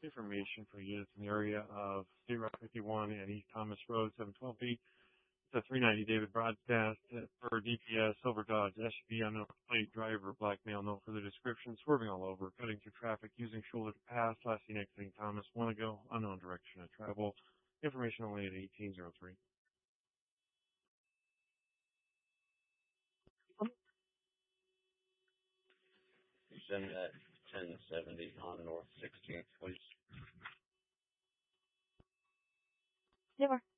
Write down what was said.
Information for units in the area of State Route 51 and East Thomas Road, 712B. It's a 390 David broadcast for DPS, Silver Dodge, SUV, unknown plate, driver, black male, no further description, swerving all over, cutting through traffic, using shoulder to pass, last seen exiting Thomas, one ago, unknown direction of travel. Information only at 1803. Send that 1070 on North 16th, please. Never.